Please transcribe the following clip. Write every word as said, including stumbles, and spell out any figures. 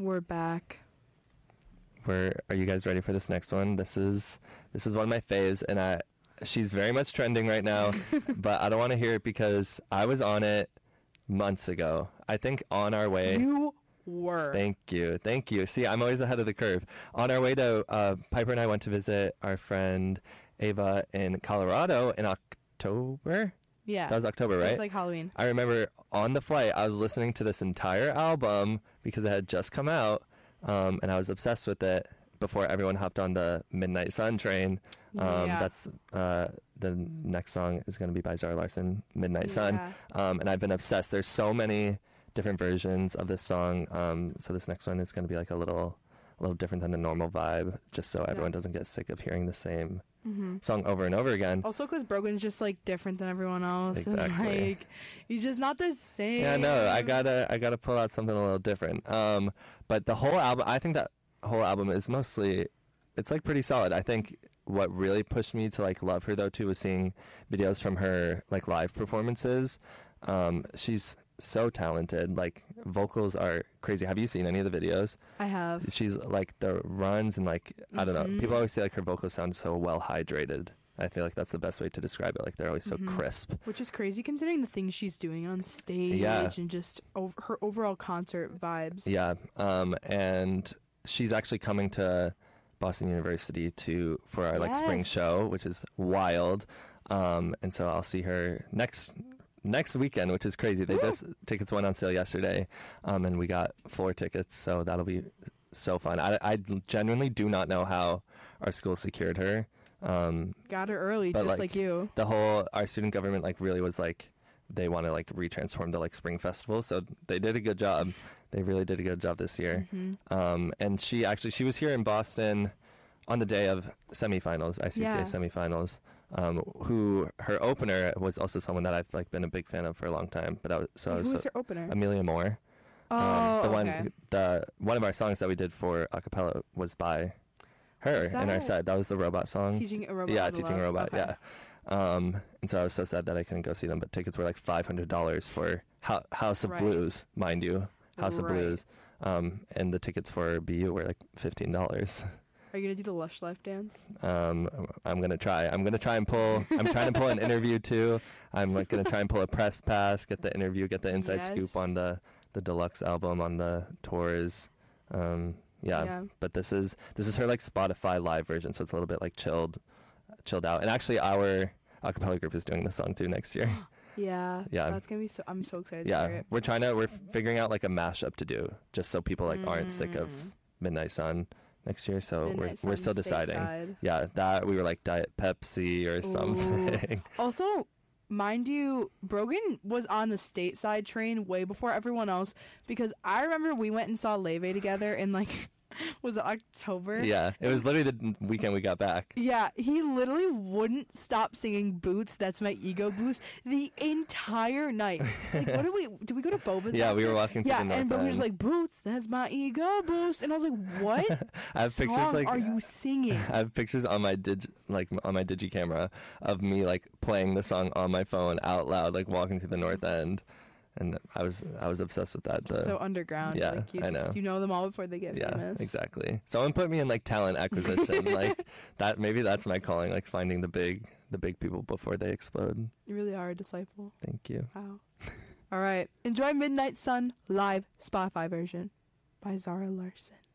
We're back. We're, are you guys ready for this next one? This is this is one of my faves, and I she's very much trending right now, but I don't want to hear it because I was on it months ago. I think on our way. You were. Thank you. Thank you. See, I'm always ahead of the curve. On our way to, uh, Piper and I went to visit our friend Ava in Colorado in October. Yeah. That was October, right? It was like Halloween. I remember on the flight, I was listening to this entire album because it had just come out, um, and I was obsessed with it before everyone hopped on the Midnight Sun train. Um, Yeah. That's uh, the next song is going to be by Zara Larsson, Midnight Sun. Yeah. Um, and I've been obsessed. There's so many different versions of this song. Um, so this next one is going to be like a little, a little different than the normal vibe, just so everyone Yeah. doesn't get sick of hearing the same Mm-hmm. song over and over again. Also, because Brogan's just like different than everyone else. And, Exactly. like, he's just not the same. Yeah, no, I gotta, I gotta pull out something a little different. Um, but the whole album, I think that whole album is mostly, it's like pretty solid. I think what really pushed me to like love her though too was seeing videos from her like live performances. Um, she's so talented. Like vocals are crazy. Have you seen any of the videos? I have. She's like the runs and like I don't know. Mhm. People always say like her vocals sound so well hydrated. I feel like that's the best way to describe it. Like they're always so Mhm. crisp. Which is crazy considering the things she's doing on stage Yeah. and just over, her overall concert vibes. Yeah. Um, and she's actually coming to Boston University to for our like spring Yes. show, which is wild. Um, and so I'll see her next next weekend, which is crazy. They Woo! just tickets went on sale yesterday, um, and we got floor tickets, so that'll be so fun. I, I genuinely do not know how our school secured her. Um, Got her early, But, just like, like, you. the whole our student government like really was like they want to like retransform the like spring festival, so they did a good job. They really did a good job this year. Mhm. Um, and she actually she was here in Boston on the day of semifinals, I C C A Yeah. semifinals. Um, who her opener was also someone that I've like been a big fan of for a long time. But I was so I Who was was so, her opener? Amelia Moore. oh, um, the okay. one the one of our songs that we did for acapella was by her Is in our that- set. That was the robot song. Teaching a robot. yeah, how to teaching a love. robot. Okay. Yeah. Um, and so I was so sad that I couldn't go see them. But tickets were like five hundred dollars for Ho- House of Right. Blues, mind you, House of Right. Blues. Um, and the tickets for B U were like fifteen dollars. Are you gonna do the Lush Life dance? Um, I'm gonna try. I'm gonna try and pull. I'm trying to pull an interview too. I'm like gonna try and pull a press pass, get the interview, get the inside Yes. scoop on the the deluxe album on the tours. Um, yeah, Yeah. but this is this is her like Spotify live version, so it's a little bit like chilled, chilled out. And actually, our acapella group is doing this song too next year. Yeah. Yeah. That's gonna be so. I'm so excited to hear Yeah, it. we're trying to we're figuring out like a mashup to do, just so people like aren't sick of Mm. Midnight Sun next year. So Midnight we're we're Sun still deciding. stateside. Yeah, that we were like Diet Pepsi or something. Also, mind you, Brogan was on the stateside train way before everyone else because I remember we went and saw Leve together in like, was it October? Yeah, it was literally the weekend we got back. Yeah, he literally wouldn't stop singing "Boots." That's my ego boost the entire night. Like, what did we? Did we go to Boba's? Yeah, after? we were walking through Yeah, the North and Boba was End. like, "Boots, that's my ego boost," and I was like, "What I have song pictures like are you singing?" I have pictures on my dig like on my digi camera of me like playing the song on my phone out loud, like walking through the North End, and I was I was obsessed with that. The, So underground. yeah, like, you I just, know. You know them all before they get yeah, famous. exactly. Someone put me in like talent acquisition, like that. Maybe that's my calling, like finding the big the big people before they explode. You really are a disciple. Thank you. Wow. All right. Enjoy Midnight Sun live Spotify version by Zara Larsson.